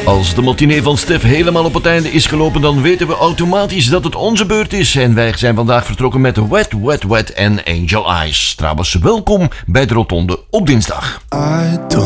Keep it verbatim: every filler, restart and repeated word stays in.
Als de matinee van Stef helemaal op het einde is gelopen, dan weten we automatisch dat het onze beurt is. En wij zijn vandaag vertrokken met Wet, Wet, Wet en Angel Eyes. Trouwens, welkom bij de Rotonde op dinsdag. I don't